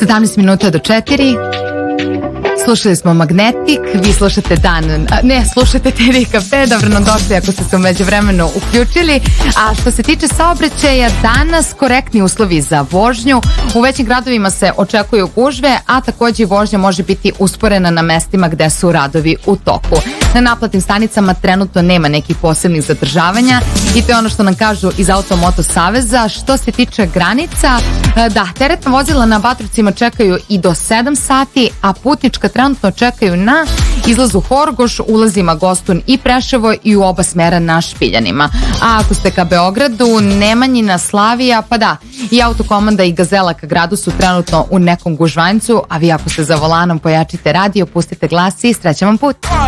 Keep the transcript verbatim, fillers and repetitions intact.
sedamnaest minuta do četiri. Slušali smo Magnetik, vi slušate dan, ne, slušate te ve kafe, dobro nam došli ako ste se umeđu vremenu uključili. A što se tiče saobraćaja, danas korektni uslovi za vožnju. U većim gradovima se očekuju gužve, a takođe i vožnja može biti usporena na mestima gde su radovi u toku. Na naplatnim stanicama trenutno nema nekih posebnih zadržavanja i to je ono što nam kažu iz Automoto saveza. Što se tiče granica, da, teretna vozila na Batrovcima čekaju i do sedam sati, a putnička trenutno čekaju na izlazu Horgoš, ulazima Gostun i Preševo i u oba smera na Špiljanima. A ako ste ka Beogradu, Nemanjina, Slavija, pa da, i Autokomanda i Gazela ka gradu su trenutno u nekom gužvanjcu, a vi ako ste za volanom pojačite radio, pustite glas i srećan vam put.